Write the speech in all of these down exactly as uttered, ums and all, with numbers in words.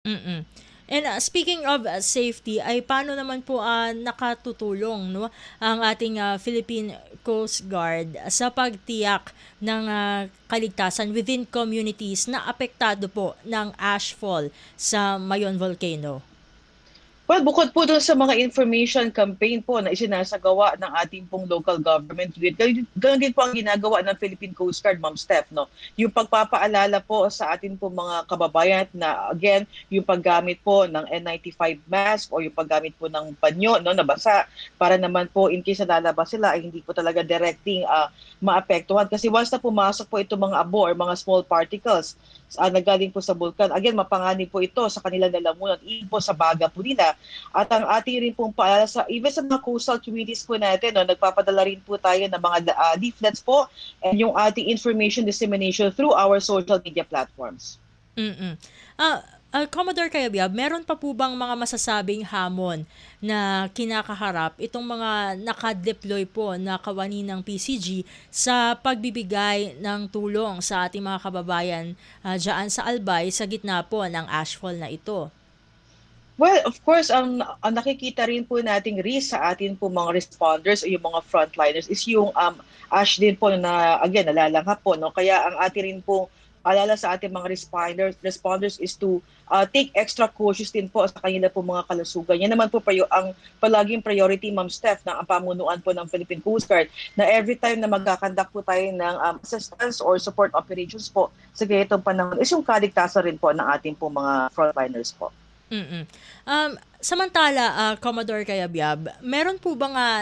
Mm. And, ah, speaking of, ah, safety ay paano naman po, ah, nakatutulong 'no, ang ating, ah, Philippine Coast Guard sa pagtiyak ng, ah, kaligtasan within communities na apektado po ng ashfall sa Mayon Volcano? Well, bukod po dun sa mga information campaign po na isinasagawa ng ating pong local government unit, gano'n gano'n din po ang ginagawa ng Philippine Coast Guard, Ma'am Steph, no? Yung pagpapaalala po sa atin po mga kababayan na again, yung paggamit po ng N ninety-five mask o yung paggamit po ng panyo, no, na basa para naman po in case na lalabas sila ay hindi po talaga directing uh, maapektuhan. Kasi once na pumasok po itong mga abo or mga small particles uh, na galing po sa bulkan, again, mapanganib po ito sa kanilang lalamunan, even po sa baga po nila. At ang ating rin pong paalala sa even sa mga coastal communities po natin, no, nagpapadala rin po tayo ng mga uh, leaflets po and yung ating information dissemination through our social media platforms. Mm. Ah, ah, Commodore Cayabyab, meron pa po bang mga masasabing hamon na kinakaharap itong mga naka-deploy po na kawani ng P C G sa pagbibigay ng tulong sa ating mga kababayan ah, diyaan sa Albay sa gitna po ng ashfall na ito? Well, of course, ang, ang nakikita rin po nating risk sa atin po mga responders o yung mga frontliners is yung um, ash din po na, again, nalalanghap po. No? Kaya ang atin rin po alala sa ating mga responders, responders is to uh, take extra cautious din po sa kanila po mga kalusugan. Yan naman po payo, ang palaging priority, Ma'am Steph, ng ang pamunuan po ng Philippine Coast Guard na every time na magkakandak po tayo ng um, assistance or support operations po sa ganitong panahon is yung kaligtasan rin po ng ating po mga frontliners po. Mm. Um, samantala, ah, Commodore Cayabyab, meron po ba nga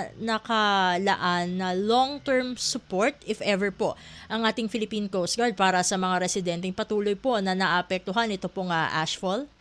nakalaan na long-term support, if ever po, ang ating Philippine Coast Guard para sa mga residenteng patuloy po na naapektuhan ito pong ah, ashfall?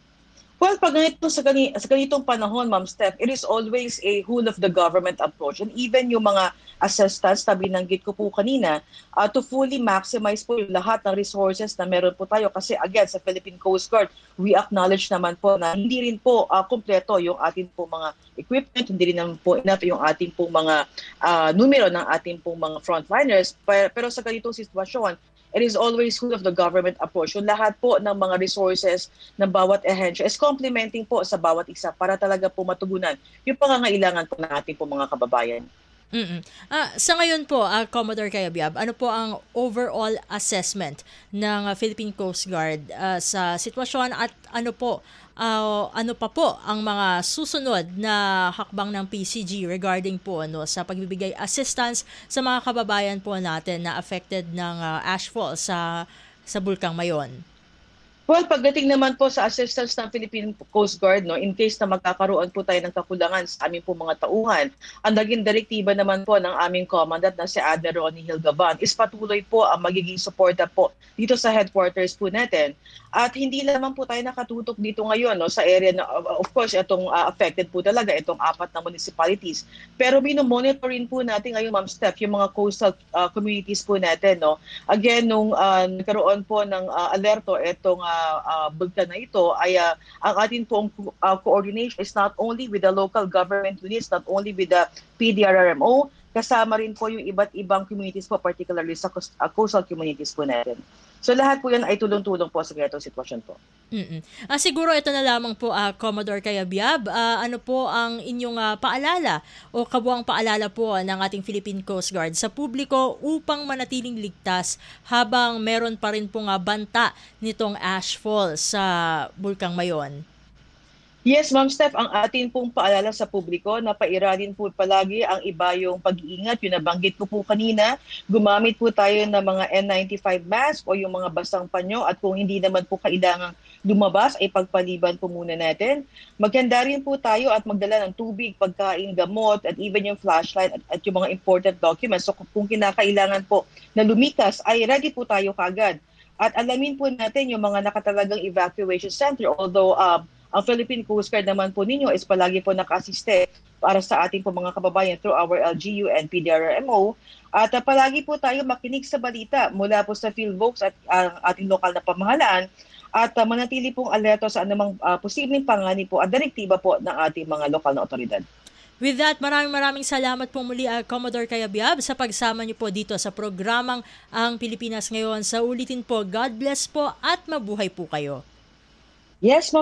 Well, pag ganito sa, gani, sa ganitong panahon, Ma'am Steph, it is always a whole of the government approach. And even yung mga assistance na binanggit ko po kanina, uh, to fully maximize po yung lahat ng resources na meron po tayo. Kasi again, sa Philippine Coast Guard, we acknowledge naman po na hindi rin po uh, kumpleto yung ating po mga equipment, hindi rin naman po enough yung ating po mga uh, numero ng ating po mga frontliners. Pero, pero sa ganitong sitwasyon, it is always whole of the government approach. Yung lahat po ng mga resources ng bawat ahensya is complementing po sa bawat isa para talaga po matugunan yung pangangailangan po ng ating po mga kababayan. Mm. Ah, sa ngayon po, ah, Commodore Cayabyab, ano po ang overall assessment ng ah, Philippine Coast Guard ah, sa sitwasyon at ano po ah, ano pa po ang mga susunod na hakbang ng P C G regarding po ano sa pagbibigay assistance sa mga kababayan po natin na affected ng ah, ashfall sa sa Bulkang Mayon? Well, pagdating naman po sa assistance ng Philippine Coast Guard, no, in case na magkakaroon po tayo ng kakulangan sa aming po mga tauhan, ang naging direktiba naman po ng aming commandant na si Admiral Ronnie Hilgavan is patuloy po ang magiging suporta po dito sa headquarters po natin. At hindi lamang po tayo nakatutok dito ngayon no, sa area na, of course, itong uh, affected po talaga, itong apat na municipalities. Pero mino-monitorin po natin ngayon, Ma'am Steph, yung mga coastal uh, communities po natin. No. Again, nung uh, nagkaroon po ng uh, alerto, itong uh, uh, bulkan na ito ay uh, ang ating pong uh, coordination is not only with the local government units, not only with the P D R R M O, kasama rin po yung iba't ibang communities po, particularly sa uh, coastal communities po natin. So lahat po yan ay tulong-tulong po sa ganitong sitwasyon po. Mm. Ah, siguro ito na lamang po, ah, Commodore Cayabyab, ah, ano po ang inyong ah, paalala o kabuang paalala po ng ating Philippine Coast Guard sa publiko upang manatiling ligtas habang meron pa rin pong ah, banta nitong ashfall sa Bulkang Mayon? Yes, Ma'am Steph, ang atin pong paalala sa publiko na pairalin po palagi ang iba yung pag-iingat. Yung nabanggit ko po kanina, gumamit po tayo ng mga N ninety-five mask o yung mga basang panyo at kung hindi naman po kailangang lumabas ay pagpaliban po muna natin. Maghanda rin po tayo at magdala ng tubig, pagkain, gamot at even yung flashlight at, at yung mga important documents. So kung kinakailangan po na lumikas ay ready po tayo kagad. At alamin po natin yung mga nakatalagang evacuation center although uh, ang Philippine Coast Guard naman po ninyo is palagi po naka-assiste para sa ating po mga kababayan through our L G U and P D R R M O. At uh, palagi po tayo makinig sa balita mula po sa PhilVolks at uh, ating lokal na pamahalaan at uh, manatili pong alerto sa anumang uh, posibleng panganib po at direktiba po ng ating mga lokal na otoridad. With that, maraming maraming salamat po muli, uh, Commodore Cayabyab, sa pagsama niyo po dito sa programang Ang Pilipinas Ngayon. Sa ulitin po, God bless po at mabuhay po kayo. Yes,